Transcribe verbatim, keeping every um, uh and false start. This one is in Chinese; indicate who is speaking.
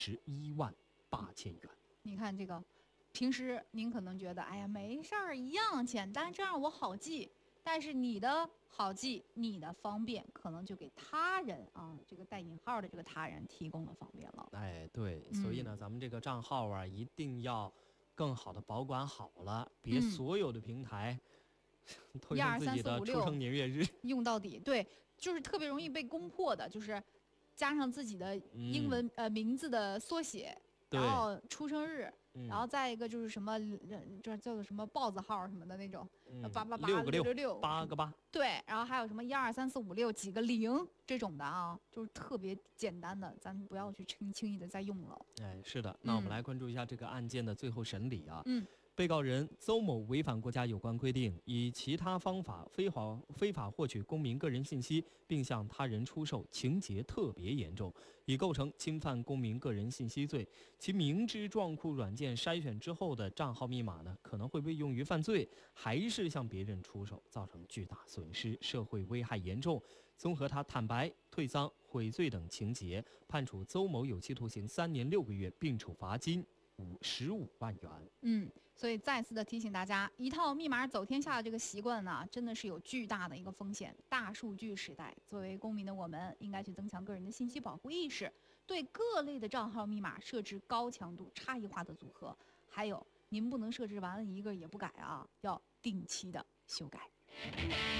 Speaker 1: 十一万八千元。
Speaker 2: 你看这个，平时您可能觉得，哎呀，没事儿，一样简单，这样我好记。但是你的好记，你的方便，可能就给他人啊，这个带引号的这个他人提供了方便了。
Speaker 1: 哎，对，所以呢，
Speaker 2: 嗯、
Speaker 1: 咱们这个账号啊，一定要更好的保管好了，别
Speaker 2: 嗯
Speaker 1: 所有的平台、嗯、都
Speaker 2: 一二三
Speaker 1: 用自己
Speaker 2: 四五六
Speaker 1: 的出生年月日
Speaker 2: 用到底。对，就是特别容易被攻破的，就是加上自己的英文、
Speaker 1: 嗯、
Speaker 2: 呃名字的缩写，然后出生日。
Speaker 1: 嗯、
Speaker 2: 然后再一个就是什么，这叫做什么豹子号什么的那种，八八八
Speaker 1: 六个
Speaker 2: 六六六
Speaker 1: 八个八，
Speaker 2: 对，然后还有什么一二三四五六几个零这种的啊，就是特别简单的，咱不要去轻轻易的再用了。
Speaker 1: 哎，是的，那我们来关注一下这个案件的最后审理啊。
Speaker 2: 嗯。
Speaker 1: 被告人邹某违反国家有关规定，以其他方法非法非法获取公民个人信息，并向他人出售，情节特别严重，已构成侵犯公民个人信息罪。其明知撞库软件筛选之后的账号密码呢，可能会被用于犯罪，还是向别人出售，造成巨大损失，社会危害严重。综合他坦白、退赃、悔罪等情节，判处邹某有期徒刑三年六个月，并处罚金五十五万元。
Speaker 2: 嗯，所以再次的提醒大家，一套密码走天下的这个习惯呢，真的是有巨大的一个风险。大数据时代，作为公民的我们，应该去增强个人的信息保护意识，对各类的账号密码设置高强度、差异化的组合。还有，您不能设置完了一个也不改啊，要定期的修改。